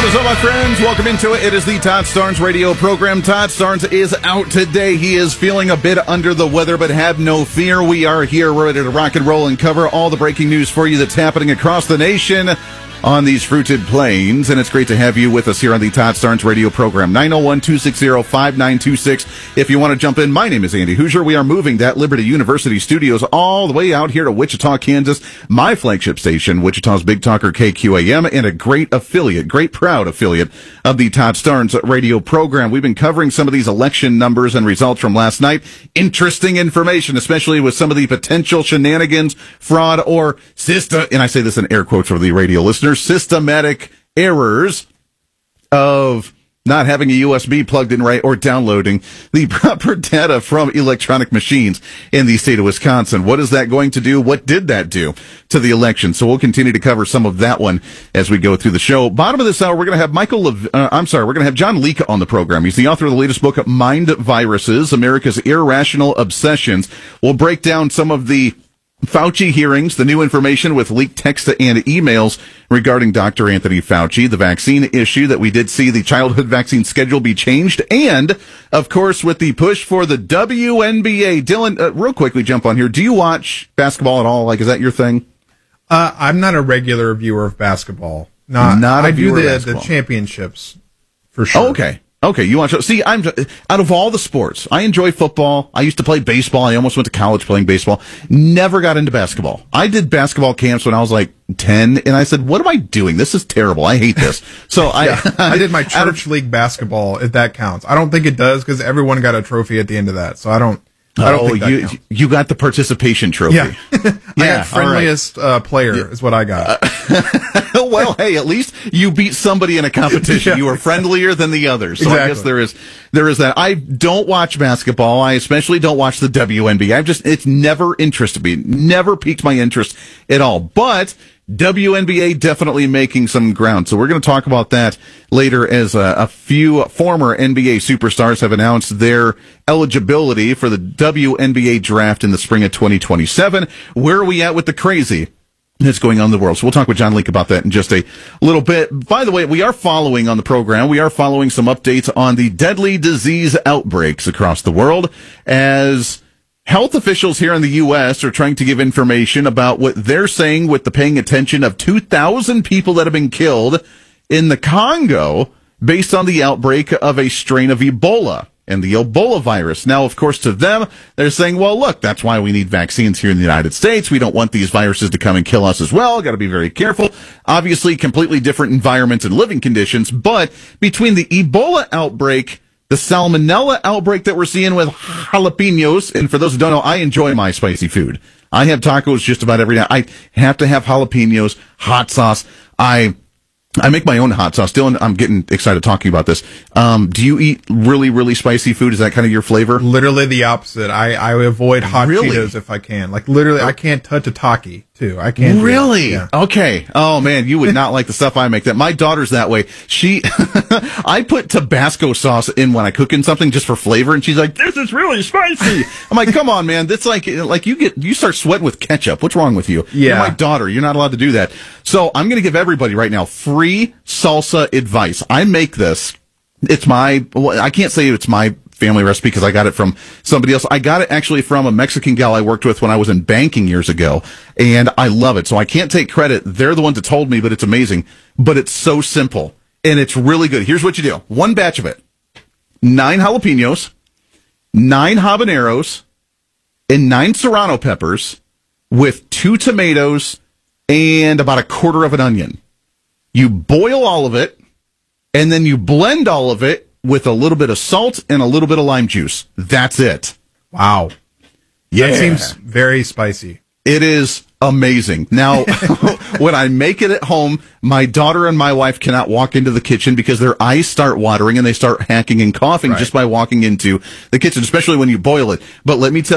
What is up, my friends? Welcome into it. It is the Todd Starnes radio program. Todd Starnes is out today. He is feeling a bit under the weather, but have no fear. We are here ready to rock and roll and cover all the breaking news for you that's happening across the nation on these fruited plains, and it's great to have you with us here on the Todd Starnes radio program. 901-260-5926. If you want to jump in, my name is Andy Hoosier. We are moving that Liberty University studios all the way out here to Wichita, Kansas, my flagship station, Wichita's Big Talker KQAM, and a great proud affiliate of the Todd Starnes radio program. We've been covering some of these election numbers and results from last night. Interesting information, especially with some of the potential shenanigans, fraud, or and I say this in air quotes for the radio listeners, systematic errors of not having a USB plugged in right or downloading the proper data from electronic machines in the state of Wisconsin. What is that going to do? What did that do to the election? So we'll continue to cover some of that one as we go through the show. Bottom of this hour, we're going to have we're going to have John Leake on the program. He's the author of the latest book, Mind Viruses, America's Irrational Obsessions. We'll break down some of the Fauci hearings, the new information with leaked text and emails regarding Dr. Anthony Fauci, the vaccine issue that we did see the childhood vaccine schedule be changed, and, of course, with the push for the WNBA. Dylan, real quickly jump on here. Do you watch basketball at all? Like, is that your thing? I'm not a regular viewer of basketball. I do the championships, for sure. Oh, okay. Okay, you want to see? I'm out of all the sports, I enjoy football. I used to play baseball. I almost went to college playing baseball. Never got into basketball. I did basketball camps when I was like 10, and I said, "What am I doing? This is terrible. I hate this." So I did my church league basketball, if that counts. I don't think it does because everyone got a trophy at the end of that. So I don't think that counts. You got the participation trophy. Yeah, I got friendliest player is what I got. Well, hey, at least you beat somebody in a competition. Yeah. You were friendlier than the others. So exactly. I guess there is that. I don't watch basketball. I especially don't watch the WNBA. It's never interested me. Never piqued my interest at all. But WNBA definitely making some ground. So we're going to talk about that later as a few former NBA superstars have announced their eligibility for the WNBA draft in the spring of 2027. Where are we at with the crazy that's going on in the world? So we'll talk with John Leake about that in just a little bit. By the way, we are following on the program. We are following some updates on the deadly disease outbreaks across the world as health officials here in the U.S. are trying to give information about what they're saying with the paying attention of 2,000 people that have been killed in the Congo based on the outbreak of a strain of Ebola and the Ebola virus. Now, of course, to them, they're saying, well, look, that's why we need vaccines here in the United States. We don't want these viruses to come and kill us as well. Got to be very careful. Obviously, completely different environments and living conditions. But between the Ebola outbreak, the salmonella outbreak that we're seeing with jalapenos, and for those who don't know, I enjoy my spicy food. I have tacos just about every day. I have to have jalapenos, hot sauce. I make my own hot sauce. Dylan, I'm getting excited talking about this. Do you eat really, really spicy food? Is that kind of your flavor? Literally the opposite. I avoid hot Cheetos if I can. Like, literally, I can't touch a Taki, too. I can't. Really? Yeah. Okay. Oh, man, you would not like the stuff I make. That my daughter's that way. I put Tabasco sauce in when I cook in something just for flavor, and she's like, "This is really spicy." I'm like, "Come on, man. That's like you start sweating with ketchup. What's wrong with you?" Yeah. You're my daughter. You're not allowed to do that. So I'm going to give everybody right now free salsa advice. I make this. I can't say it's my family recipe because I got it from somebody else. I got it actually from a Mexican gal I worked with when I was in banking years ago, and I love it. So I can't take credit. They're the ones that told me, but it's amazing. But it's so simple, and it's really good. Here's what you do. One batch of it. 9 jalapenos, 9 habaneros, and 9 serrano peppers with 2 tomatoes and about a quarter of an onion. You boil all of it, and then you blend all of it with a little bit of salt and a little bit of lime juice. That's it. Wow. Yeah. That seems very spicy. It is amazing. Now, when I make it at home, my daughter and my wife cannot walk into the kitchen because their eyes start watering and they start hacking and coughing just by walking into the kitchen, especially when you boil it. But let me tell